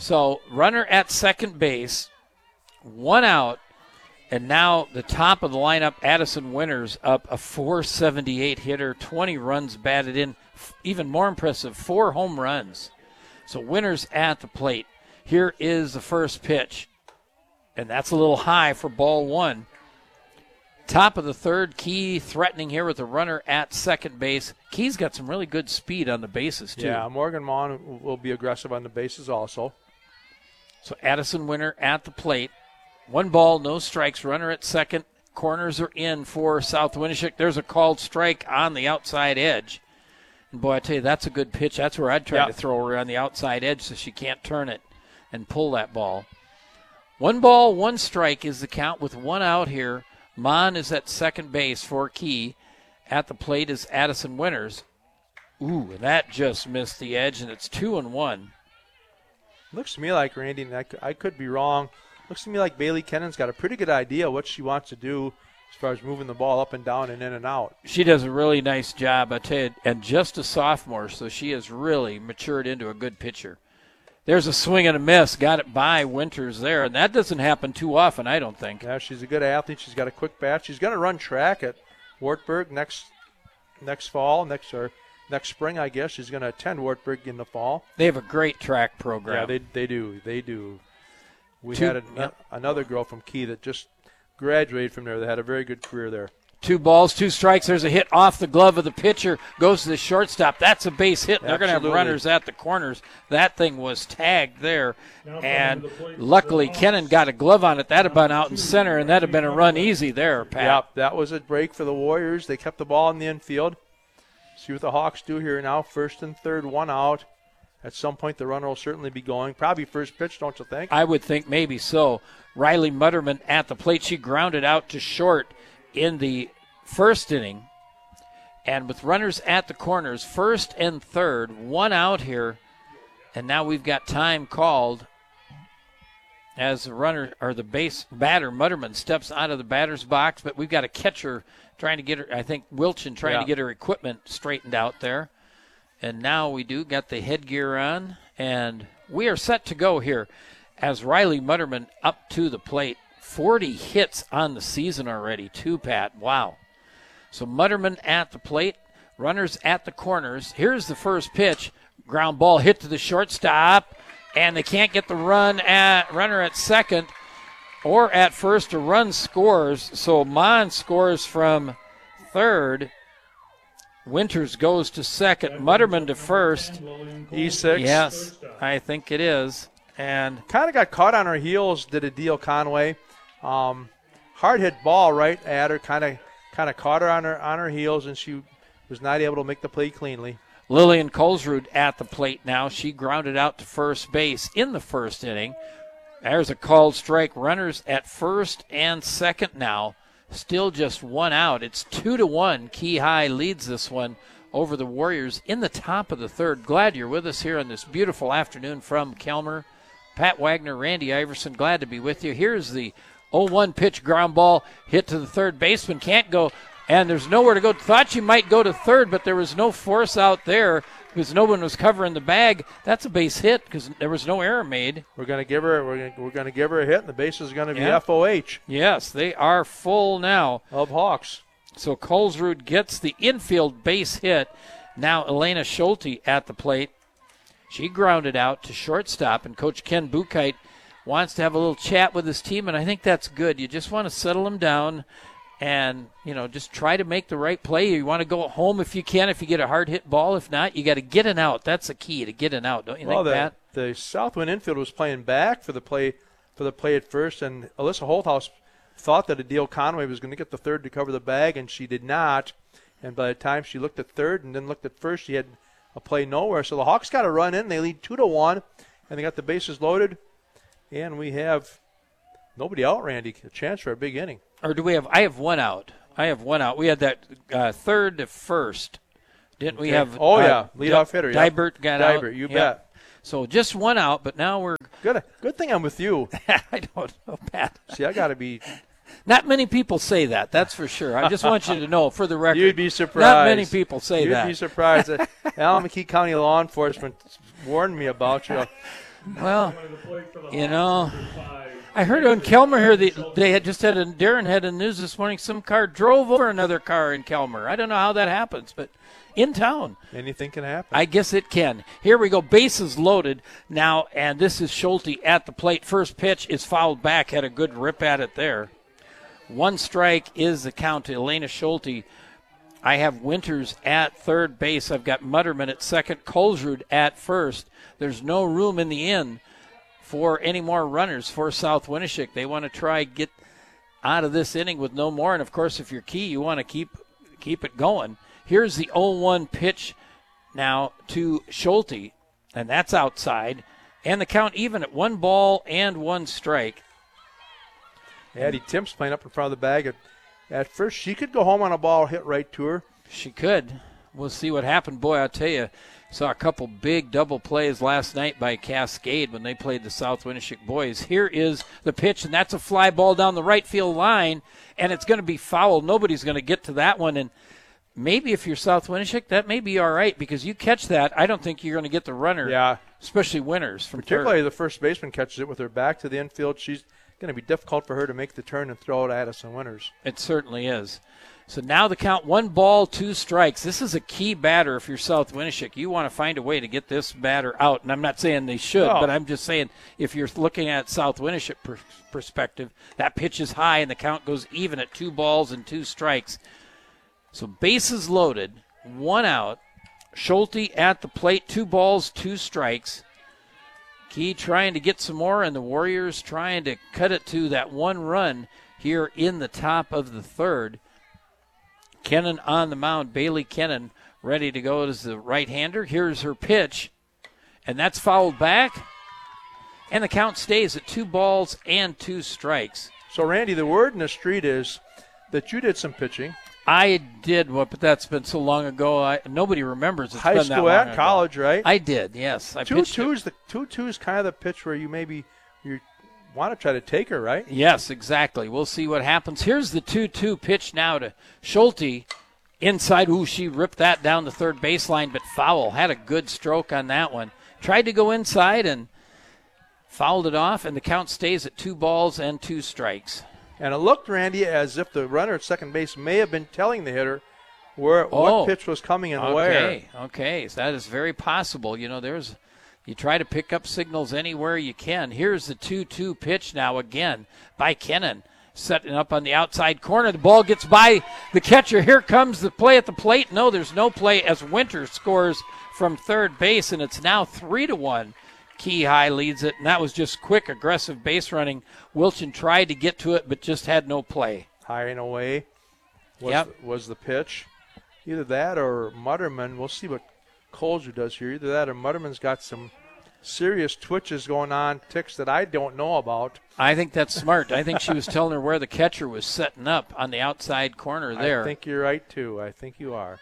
So runner at second base, 1 out, and now the top of the lineup, Addison Winters, up a .478 hitter, 20 runs batted in. Even more impressive, 4 home runs. So Winters at the plate. Here is the first pitch, and that's a little high for ball 1. Top of the third, Key threatening here with a runner at second base. Key's got some really good speed on the bases, too. Yeah, Morgan Mon will be aggressive on the bases also. So Addison Winter at the plate. 1 ball, no strikes, runner at second. Corners are in for South Winneshiek. There's a called strike on the outside edge. And, boy, I tell you, that's a good pitch. That's where I'd try to throw her on the outside edge so she can't turn it and pull that ball. 1 ball, 1 strike is the count with 1 out here. Mon is at second base for Key. At the plate is Addison Winters. Ooh, and that just missed the edge, and it's 2-1. Looks to me like, Randy, and I could be wrong, looks to me like Bailey Kennon's got a pretty good idea what she wants to do as far as moving the ball up and down and in and out. She does a really nice job, I tell you, and just a sophomore, so she has really matured into a good pitcher. There's a swing and a miss. Got it by Winters there, and that doesn't happen too often, I don't think. Yeah, she's a good athlete. She's got a quick bat. She's going to run track at Wartburg next spring, I guess. She's going to attend Wartburg in the fall. They have a great track program. Yeah, they do. We had another girl from Key that just graduated from there that had a very good career there. 2 balls, 2 strikes. There's a hit off the glove of the pitcher. Goes to the shortstop. That's a base hit. They're going to have runners at the corners. That thing was tagged there. And luckily, Kennon got a glove on it. That had been out in center, and that had been a run easy there, Pat. Yeah, that was a break for the Warriors. They kept the ball in the infield. See what the Hawks do here now. First and third, 1 out. At some point, the runner will certainly be going. Probably first pitch, don't you think? I would think maybe so. Riley Mutterman at the plate. She grounded out to short in the first inning. And with runners at the corners, first and third, 1 out here. And now we've got time called as the runner or the base batter, Mutterman, steps out of the batter's box. But we've got a catcher trying to get her, I think Wilchin trying to get her equipment straightened out there. And now we got the headgear on. And we are set to go here as Riley Mutterman up to the plate. 40 hits on the season already, too, Pat. Wow. So Mutterman at the plate, runners at the corners. Here's the first pitch. Ground ball hit to the shortstop, and they can't get the runner at second or at first. A run scores, so Mon scores from third. Winters goes to second. Mutterman to first. E6. Yes, I think it is. And kind of got caught on her heels, did Adele Conway. Hard hit ball right at her, kind of caught her on her heels, and she was not able to make the play cleanly. Lillian Colesrud at the plate now. She grounded out to first base in the first inning. There's a called strike. Runners at first and second now. Still just 1 out. It's 2-1. Key High leads this one over the Warriors in the top of the third. Glad you're with us here on this beautiful afternoon from Kelmer. Pat Wagner, Randy Iverson, glad to be with you. Here's the 0-1 pitch, ground ball hit to the third baseman. Can't go, and there's nowhere to go. Thought she might go to third, but there was no force out there because no one was covering the bag. That's a base hit because there was no error made. We're going to give her a hit, and the base is going to be FOH. Yes, they are full now of Hawks. So Colesrud gets the infield base hit. Now Elena Schulte at the plate. She grounded out to shortstop, and Coach Ken Buchheit wants to have a little chat with his team, and I think that's good. You just want to settle them down and, just try to make the right play. You want to go home if you can, if you get a hard hit ball. If not, you got to get an out. That's the key, to get an out, don't you think, Pat? The Southwind infield was playing back for the play at first, and Alyssa Holthouse thought that Adele Conway was going to get the third to cover the bag, and she did not. And by the time she looked at third and then looked at first, she had a play nowhere. So the Hawks got a run in. They lead 2-1, and they got the bases loaded. And we have nobody out, Randy. A chance for a big inning. Or do we have – I have 1 out. We had that third to first. Didn't we have – leadoff hitter. Dybert got out. Dybert, you bet. So just 1 out, but now we're – Good thing I'm with you. I don't know, Pat. See, I got to be – not many people say that, that's for sure. I just want you to know, for the record. You'd be surprised. Not many people say that. You'd be surprised. Allen McKee County Law Enforcement warned me about you. Well, you know, I heard on Kelmer here they had just Darren had in the news this morning, some car drove over another car in Kelmer. I don't know how that happens, but in town. Anything can happen. I guess it can. Here we go. Bases loaded now, and this is Schulte at the plate. First pitch is fouled back. Had a good rip at it there. 1 strike is the count to Elena Schulte. I have Winters at third base. I've got Mutterman at second, Kolsrud at first. There's no room in the inn for any more runners for South Winneshiek. They want to try get out of this inning with no more. And, of course, if you're Key, you want to keep it going. Here's the 0-1 pitch now to Schulte, and that's outside. And the count even at 1 ball and 1 strike. Addie Tim's playing up in front of the bag. At first, she could go home on a ball hit right to her. She could. We'll see what happened. Boy, I'll tell you, saw a couple big double plays last night by Cascade when they played the South Winneshiek boys. Here is the pitch, and that's a fly ball down the right field line, and it's going to be foul. Nobody's going to get to that one, and maybe if you're South Winneshiek, that may be all right because you catch that. I don't think you're going to get the runner, especially Winters. Particularly the first baseman catches it with her back to the infield. She's going to be difficult for her to make the turn and throw it at us in Winters. It certainly is. So now the count, 1 ball, 2 strikes. This is a key batter if you're South Winneshiek. You want to find a way to get this batter out. And I'm not saying they should, but I'm just saying if you're looking at South Winneshiek perspective, that pitch is high and the count goes even at 2 balls and 2 strikes. So bases loaded, 1 out. Schulte at the plate, 2 balls, 2 strikes. Key trying to get some more, and the Warriors trying to cut it to that 1 run here in the top of the third. Kennan on the mound. Bailey Kennan ready to go as the right-hander. Here's her pitch, and that's fouled back. And the count stays at 2 balls and 2 strikes. So, Randy, the word in the street is that you did some pitching. I did, but that's been so long ago. Nobody remembers. It's high been school that long and college, ago. right? I did, yes. 2-2 is kind of the pitch where you want to try to take her, right? Yes, exactly. We'll see what happens. Here's the 2-2 pitch now to Schulte. Inside, she ripped that down the third baseline, but foul. Had a good stroke on that one. Tried to go inside and fouled it off, and the count stays at 2 balls and 2 strikes. And it looked, Randy, as if the runner at second base may have been telling the hitter what pitch was coming and where. Okay, so that is very possible. You know, you try to pick up signals anywhere you can. Here's the 2-2 pitch now again by Kennan. Setting up on the outside corner. The ball gets by the catcher. Here comes the play at the plate. No, there's no play as Winter scores from third base, and it's now 3-1. Key High leads it, and that was just quick, aggressive base running. Wilchin tried to get to it, but just had no play. High and away was the pitch. Either that or Mutterman. We'll see what Kolsrud does here. Either that or Mutterman's got some serious twitches going on, ticks that I don't know about. I think that's smart. I think she was telling her where the catcher was setting up on the outside corner there. I think you're right, too. I think you are.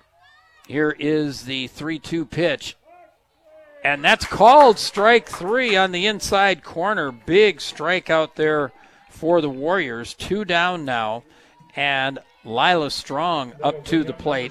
Here is the 3-2 pitch. And that's called strike 3 on the inside corner. Big strikeout there for the Warriors. 2 down now. And Lila Strong up to the plate.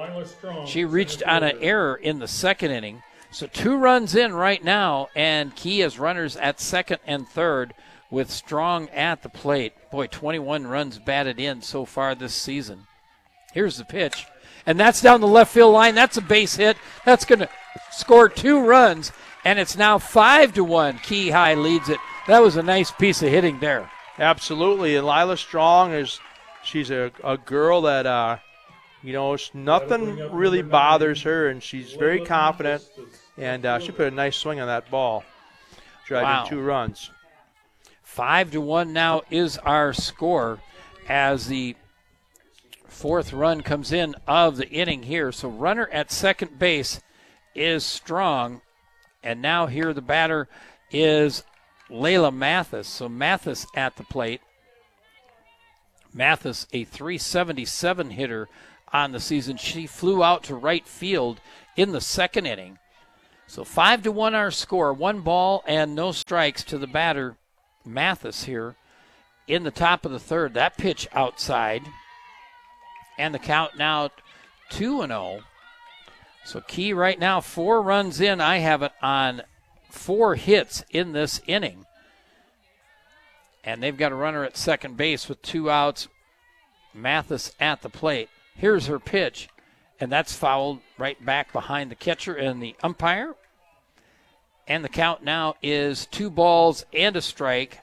She reached on an error in the second inning. So 2 runs in right now, and Key has runners at second and third with Strong at the plate. Boy, 21 runs batted in so far this season. Here's the pitch. And that's down the left field line. That's a base hit. That's going to score 2 runs, and it's now 5-1. Key High leads it. That was a nice piece of hitting there. Absolutely, and Lila Strong she's a girl that nothing really bothers her, and she's very confident, and she put a nice swing on that ball, driving 2 runs. 5-1 now is our score as the 4th run comes in of the inning here. So runner at second base is Strong, and now here the batter is Layla Mathis. So Mathis at the plate. Mathis, a .377 hitter on the season. She flew out to right field in the second inning. So 5-1 our score. 1 ball and no strikes to the batter, Mathis, here in the top of the third. That pitch outside. And the count now 2-0. So Key right now 4 runs in. I have it on 4 hits in this inning. And they've got a runner at second base with 2 outs. Mathis at the plate. Here's her pitch, and that's fouled right back behind the catcher and the umpire. And the count now is 2 balls and a strike.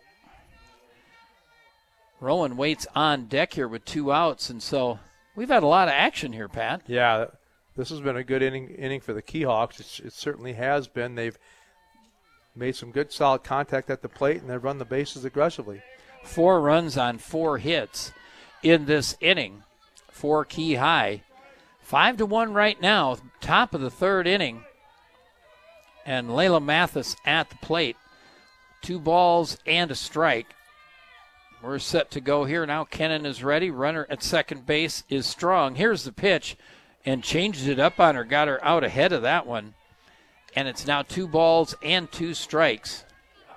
Rowan waits on deck here with 2 outs, and so we've had a lot of action here, Pat. Yeah, this has been a good inning for the Keyhawks. It certainly has been. They've made some good, solid contact at the plate, and they've run the bases aggressively. 4 runs on 4 hits in this inning for Key High. 5-1 right now, top of the 3rd inning. And Layla Mathis at the plate. 2 balls and a strike. We're set to go here now. Kennan is ready. Runner at second base is Strong. Here's the pitch, and changed it up on her. Got her out ahead of that one. And it's now 2 balls and 2 strikes.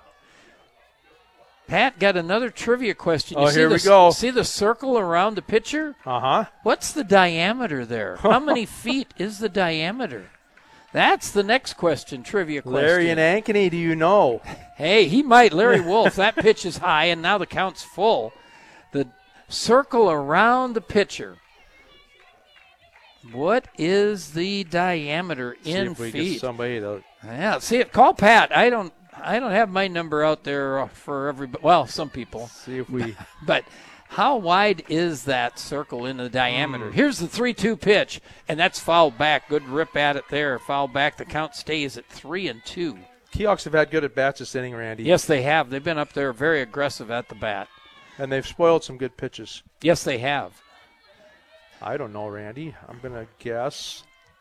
Pat, got another trivia question. Here we go. See the circle around the pitcher? Uh-huh. What's the diameter there? How many feet is the diameter? That's the next question, trivia question. Larry and Ankeny, do you know? Hey, he might. Larry Wolf, that pitch is high, and now the count's full. The circle around the pitcher. What is the diameter in feet? See if we feet? get somebody to... Yeah, see it. Call Pat. I don't have my number out there for everybody. Well, some people. See if we... But how wide is that circle in the diameter? Here's the 3-2 pitch, and that's fouled back. Good rip at it there. Foul back. The count stays at 3-2. Keyhawks have had good at-bats this inning, Randy. Yes, they have. They've been up there very aggressive at the bat. And they've spoiled some good pitches. Yes, they have. I don't know, Randy. I'm going to guess,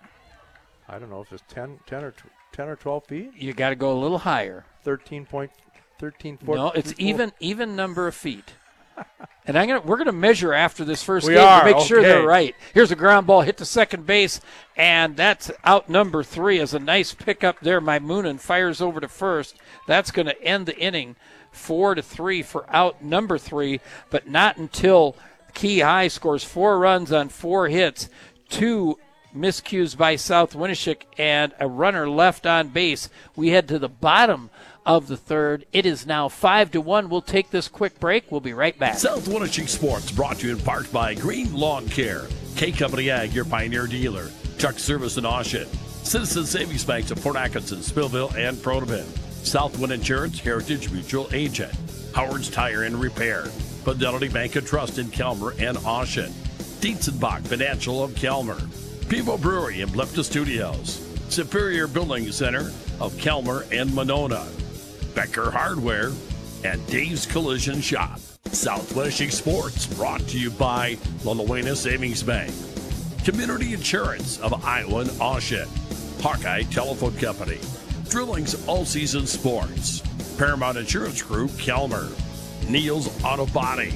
I don't know if it's 10 or 12 feet. You got to go a little higher. 13, 14. No, it's even number of feet. And we're gonna measure after this first game to make sure they're right. Here's a ground ball hit to second base, and that's out number 3. Is a nice pickup there. Moonen fires over to first. That's going to end the inning 4-3 for out number 3, but not until Key High scores 4 runs on 4 hits, 2 miscues by South Winneshiek, and a runner left on base. We head to the bottom of the 3rd. It is now 5-1. We'll take this quick break. We'll be right back. South Winneshiek Sports brought to you in part by Green Lawn Care, K Company Ag, your Pioneer dealer, Chuck Service in Oshet, Citizen Savings Banks of Port Atkinson, Spillville, and Protivin, Southwind Insurance, Heritage Mutual Agent, Howard's Tire and Repair, Fidelity Bank and Trust in Kelmer and Oshet, Dietzenbach Financial of Kelmer, Pivo Brewery in Blepta Studios, Superior Building Center of Kelmer and Monona, Becker Hardware, and Dave's Collision Shop. South Winneshiek Sports brought to you by La Luena Savings Bank, Community Insurance of Iowa and Oshet, Hawkeye Telephone Company, Drilling's All Season Sports, Paramount Insurance Group Kelmer, Neil's Auto Body,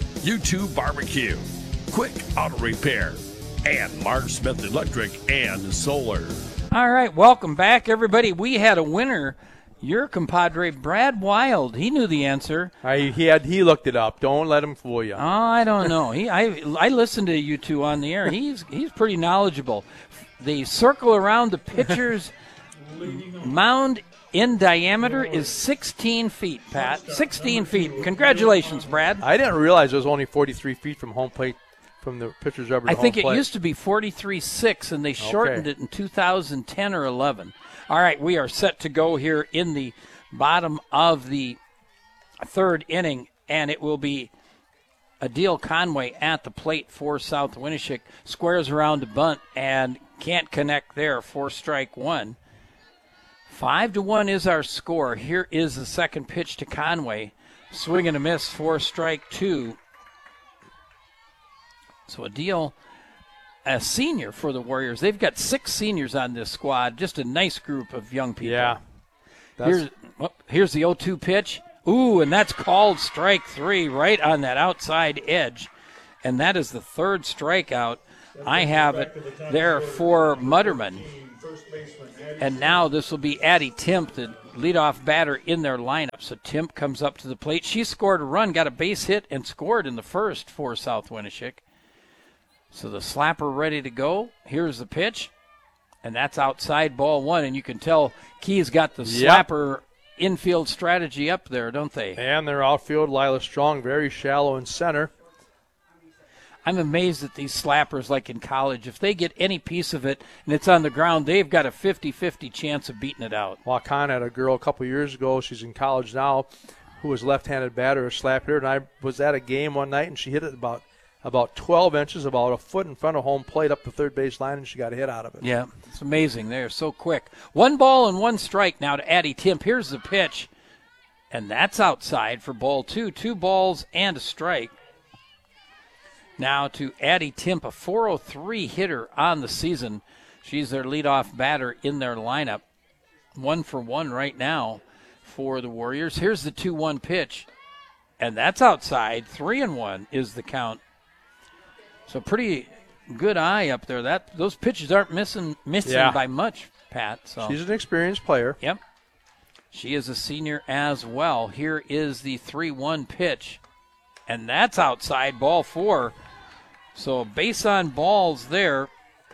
U2 Barbecue, Quick Auto Repair, and Mark Smith Electric and Solar. All right, welcome back, everybody. We had a winner. Your compadre, Brad Wild. He knew the answer. He looked it up. Don't let him fool you. Oh, I don't know. I listened to you two on the air. He's pretty knowledgeable. The circle around the pitcher's mound in diameter is 16 feet, Pat. 16 feet. Congratulations, Brad. I didn't realize it was only 43 feet from home plate, from the pitcher's rubber to home plate. I think it used to be 43.6, and they shortened it in 2010 or 11. All right, we are set to go here in the bottom of the 3rd inning, and it will be Adil Conway at the plate for South Winneshiek. Squares around to bunt and can't connect there for strike 1. 5-1 is our score. Here is the second pitch to Conway. Swing and a miss for strike 2. So Adil, a senior for the Warriors. They've got 6 seniors on this squad. Just a nice group of young people. Yeah. Here's the 0-2 pitch. Ooh, and that's called strike 3 right on that outside edge. And that is the 3rd strikeout. I have it there for Mutterman. And now this will be Addie Timp, the leadoff batter in their lineup. So Timp comes up to the plate. She scored a run, got a base hit, and scored in the 1st for South Winneshiek. So the slapper ready to go. Here's the pitch. And that's outside ball one. And you can tell Key's got the slapper infield strategy up there, don't they? And their outfield, Lila Strong, very shallow in center. I'm amazed at these slappers like in college. If they get any piece of it and it's on the ground, they've got a 50-50 chance of beating it out. Waukon had a girl a couple years ago, she's in college now, who was left-handed batter, a slap hitter, and I was at a game one night, and she hit it about 12 inches, about a foot in front of home plate up the third base line, and she got a hit out of it. Yeah, it's amazing. They're so quick. 1 ball and 1 strike now to Addie Timp. Here's the pitch, and that's outside for ball 2. 2 balls and a strike. Now to Addie Timp, a .403 hitter on the season. She's their leadoff batter in their lineup. 1 for 1 right now for the Warriors. Here's the 2-1 pitch, and that's outside. 3-1 is the count. So pretty good eye up there. Those pitches aren't missing by much, Pat. So she's an experienced player. Yep. She is a senior as well. Here is the 3-1 pitch, and that's outside, ball 4. So base on balls there.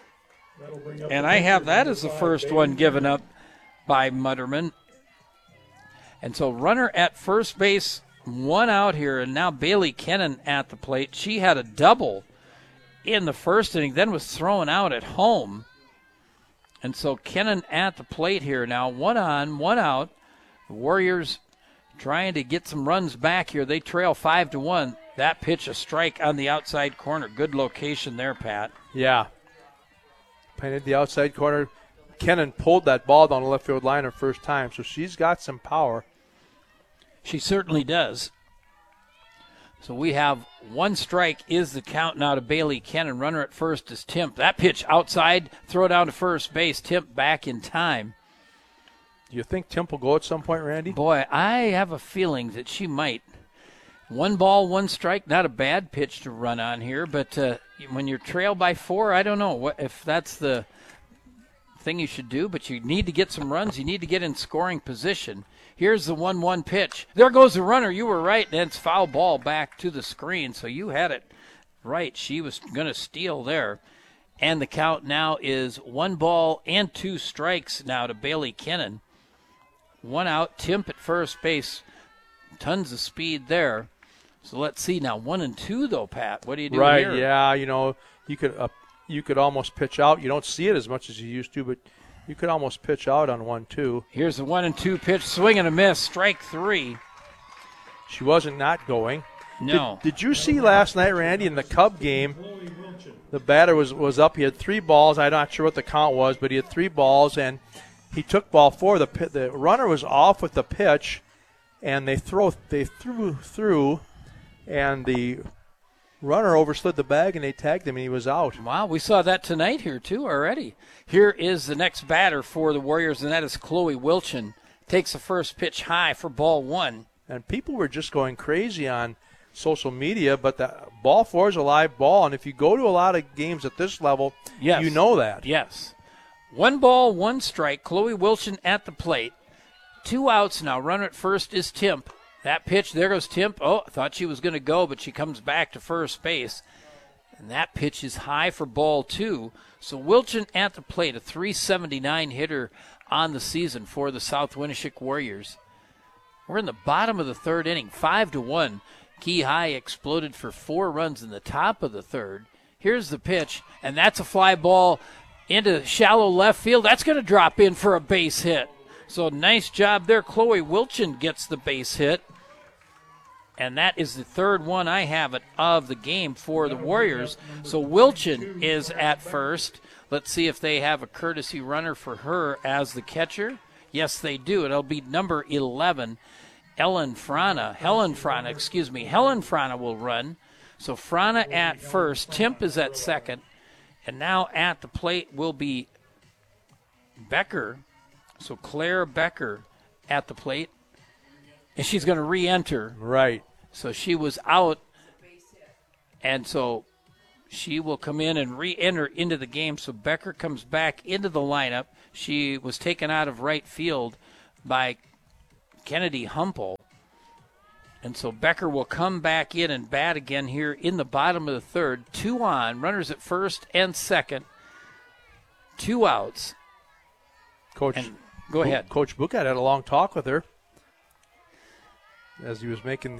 And I have that as the first one given up by Mutterman. And so runner at first base, 1 out here, and now Bailey Kennan at the plate. She had a double in the first inning, then was thrown out at home. And so Kennan at the plate here now, 1 on, 1 out. The Warriors trying to get some runs back here. They trail 5-1. That pitch, a strike on the outside corner. Good location there, Pat. Yeah. Painted the outside corner. Kennan pulled that ball down the left field line her first time, so she's got some power. She certainly does. So we have 1 strike is the count now to Bailey Kennan. Runner at first is Timp. That pitch outside, throw down to first base. Timp back in time. Do you think Timp will go at some point, Randy? Boy, I have a feeling that she might. 1 ball, 1 strike, not a bad pitch to run on here, but when you're trailed by 4, I don't know if that's the thing you should do, but you need to get some runs. You need to get in scoring position. Here's the 1-1 pitch. There goes the runner. You were right, and it's foul ball back to the screen, so you had it right. She was going to steal there. And the count now is 1 ball and 2 strikes now to Bailey Kennan. 1 out, Timp at first base. Tons of speed there. So let's see now. 1 and 2 though, Pat. What do you do here? Right, yeah. You could almost pitch out. You don't see it as much as you used to, but you could almost pitch out on 1-2. Here's the 1 and 2 pitch. Swing and a miss. Strike 3. She wasn't not going. No. Did you see last night, Randy, in the Cub game? The batter was up. He had 3 balls. I'm not sure what the count was, but he had 3 balls, and he took ball 4. The runner was off with the pitch, and they threw through, and the runner overslid the bag, and they tagged him, and he was out. Wow, we saw that tonight here, too, already. Here is the next batter for the Warriors, and that is Chloe Wilchin. Takes the first pitch high for ball 1. And people were just going crazy on social media, but the ball 4 is a live ball, and if you go to a lot of games at this level, yes, you know that. Yes. 1 ball, 1 strike. Chloe Wilchin at the plate. 2 outs now. Runner at first is Timp. That pitch, there goes Timp. Oh, I thought she was going to go, but she comes back to first base. And that pitch is high for ball 2. So Wilchin at the plate, a .379 hitter on the season for the South Winneshiek Warriors. We're in the bottom of the 3rd inning, 5-1. Key High exploded for 4 runs in the top of the 3rd. Here's the pitch, and that's a fly ball into shallow left field. That's going to drop in for a base hit. So nice job there. Chloe Wilchin gets the base hit. And that is the 3rd one I have it of the game for the Warriors. So Wilchin is at first. Let's see if they have a courtesy runner for her as the catcher. Yes, they do. It'll be number 11, Helen Frana will run. So Frana at first. Timp is at second. And now at the plate will be Becker. So Claire Becker at the plate. And she's going to re-enter. Right. So she was out. And so she will come in and re-enter into the game. So Becker comes back into the lineup. She was taken out of right field by Kennedy Humpel. And so Becker will come back in and bat again here in the bottom of the 3rd. 2 on, runners at first and second. 2 outs. Coach, go ahead. Coach Bucat had a long talk with her as he was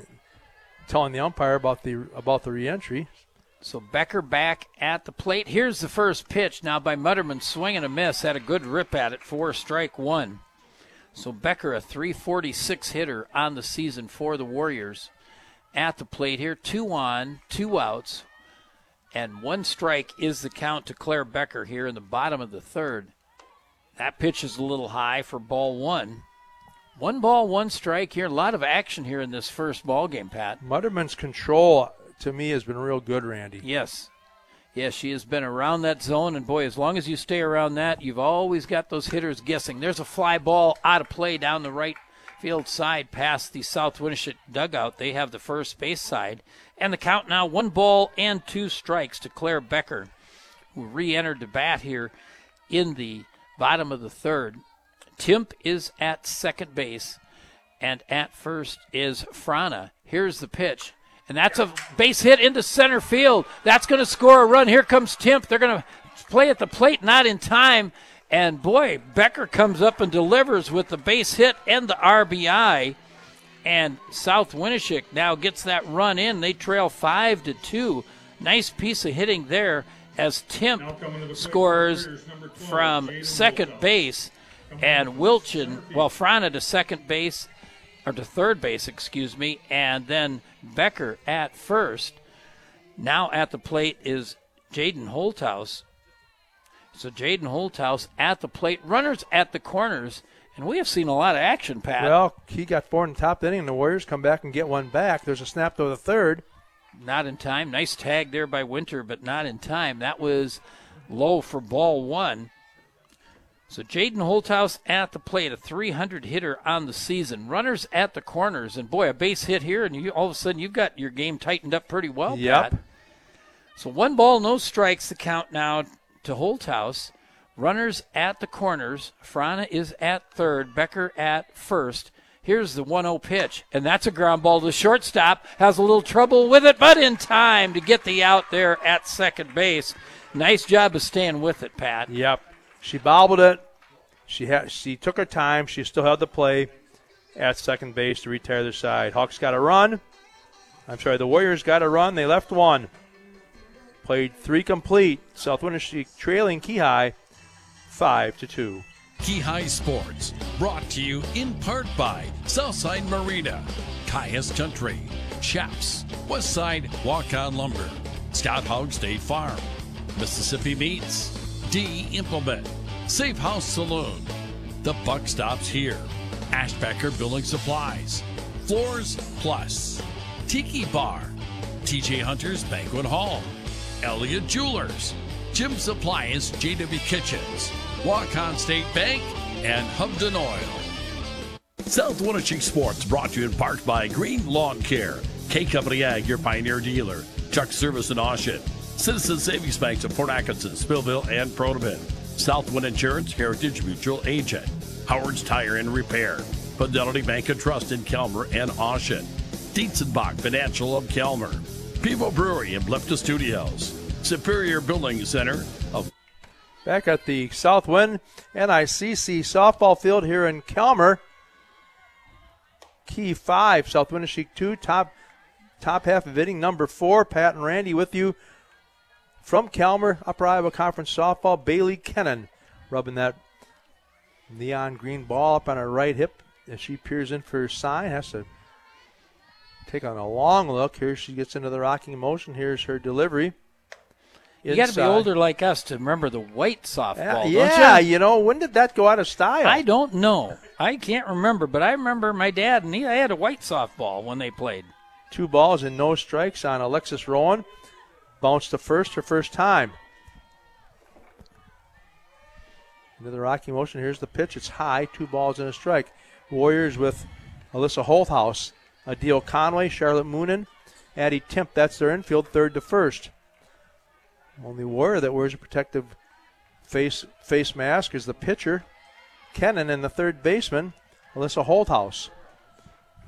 telling the umpire about the reentry. So Becker back at the plate. Here's the first pitch now by Mutterman. Swing and a miss. Had a good rip at it for strike one. So Becker, a .346 hitter on the season for the Warriors. At the plate here, 2 on, 2 outs. And 1 strike is the count to Claire Becker here in the bottom of the third. That pitch is a little high for ball 1. 1 ball, 1 strike here. A lot of action here in this first ball game, Pat. Mutterman's control, to me, has been real good, Randy. Yes. Yes, she has been around that zone, and boy, as long as you stay around that, you've always got those hitters guessing. There's a fly ball out of play down the right field side past the South Winneshiek dugout. They have the first base side. And the count now, 1 ball and 2 strikes to Claire Becker, who re-entered the bat here in the bottom of the third. Timp is at second base, and at first is Frana. Here's the pitch. And that's a base hit into center field. That's going to score a run. Here comes Timp. They're going to play at the plate, not in time. And, boy, Becker comes up and delivers with the base hit and the RBI. And South Winneshiek now gets that run in. They trail 5-2. Nice piece of hitting there as Timp scores from second base. And Frana to second base. Or to third base, and then Becker at first. Now at the plate is Jaden Holthaus. So Jaden Holthaus at the plate, runners at the corners, and we have seen a lot of action, Pat. Well, he got 4 in the top inning, and the Warriors come back and get 1 back. There's a snap to the third. Not in time. Nice tag there by Winter, but not in time. That was low for ball 1. So Jaden Holthaus at the plate, a .300 hitter on the season. Runners at the corners, and boy, a base hit here, and all of a sudden you've got your game tightened up pretty well, Pat. So 1 ball, no strikes, the count now to Holthaus. Runners at the corners. Frana is at third, Becker at first. Here's the 1-0 pitch, and that's a ground ball to the shortstop. Has a little trouble with it, but in time to get the out there at second base. Nice job of staying with it, Pat. Yep. She bobbled it. She took her time. She still had the play at second base to retire their side. Hawks got a run. The Warriors got a run. They left 1. Played 3 complete. South Winneshiek trailing Keyhigh 5-2. Keyhigh Sports, brought to you in part by Southside Marina, Caius Country, Chaps, Westside Walk-On Lumber, Scott Hogg State Farm, Mississippi Meats, D Implement, Safe House Saloon, The Buck Stops Here, Ashbecker Building Supplies, Floors Plus, Tiki Bar, TJ Hunter's Banquet Hall, Elliott Jewelers, Jim's Appliance JW Kitchens, Walk-On State Bank, and Hubden Oil. South Winneshiek Sports brought to you in part by Green Lawn Care, K Company Ag, your Pioneer dealer, Chuck Service in Oshet, Citizen Savings Banks of Port Atkinson, Spillville, and Protivin, Southwind Insurance, Heritage Mutual Agent, Howard's Tire and Repair, Fidelity Bank and Trust in Kelmer and Oshet, Dietzenbach Financial of Kelmer, Pivo Brewery in Blepta Studios, Superior Building Center of. Back at the Southwind NICC softball field here in Kelmer. Key 5, South Winneshiek 2, top half of inning number 4. Pat and Randy with you from Kelmer, Upper Iowa Conference softball. Bailey Kennan rubbing that neon green ball up on her right hip as she peers in for her sign. Has to take on a long look. Here she gets into the rocking motion. Here's her delivery. You got to be older like us to remember the white softball, don't you? When did that go out of style? I don't know. I can't remember, but I remember my dad, and he had a white softball when they played. 2 balls and no strikes on Alexis Rowan. Bounced to first her first time. Into the rocking motion. Here's the pitch. It's high. 2 balls and a strike. Warriors with Alyssa Holthaus, Adele Conway, Charlotte Moonen, Addie Timp. That's their infield, third to first. Only Warrior that wears a protective face mask is the pitcher, Kennan, and the third baseman, Alyssa Holthaus.